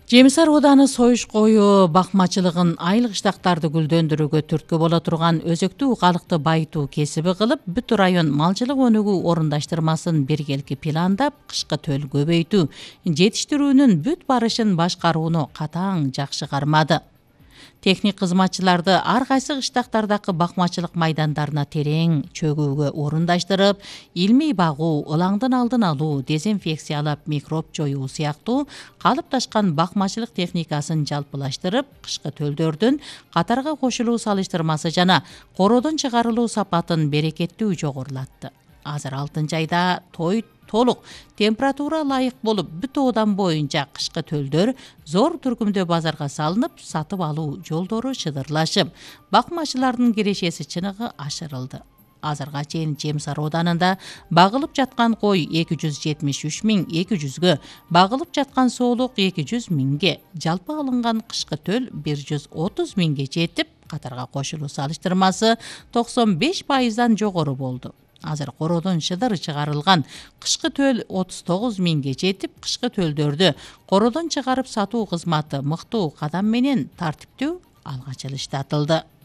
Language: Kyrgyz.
Жемисар ооданы союш кою бакмачылыгын айыл кыштактарды гүлдөндүрүүгө түрткү боло турган өзөктүү калыкты байытуу кесиби кылып, бүт район малчылык өнүгүү орундаштырмасын биргелики пландап, кышкы төл көбөйтүү, жетиштирүүнүн бүт барышын башкарууну катаң жакшы кармады. Техник кызматчыларды ар кайсы кыштактардагы бакмачылык майдандарына терең чөгүүгө орундаштырып, илмий багуу, ылаңдын алдын алуу, дезинфекциялап, микроб жоюу сыяктуу калыпташкан бакмачылык техникасын жалпылаштырып, кышкы төлдөрдүн катарга кошулуу салыштырмасы жана короодон чыгарылуу сапатын берекеттүү жогорулатты. Азыр 6 айда той толук температура ылайык болуп, бүт оодан боюнча кышкы төлдөр зор түркүмдө базарга салынып, сатып алуу жолдору шыдырлашып, бакмачылардын кирешеси чыныгы ашырылды. Азырга чейин Жемисар ооданында багылып жаткан кой 273.200гө, багылып жаткан соолук 200.000ге, жалпы алынган кышкы төл 130.000ге жетип, катарга кошулуу салыштырмасы 95%дан жогору болду. Азыр короодон шыдыр чыгарылган кышкы төл 39.000ге жетип, кышкы төлдөрдү короодон чыгарып сатуу кызматы мыктуу кадам менен тартиптүү алга жылыштатылды.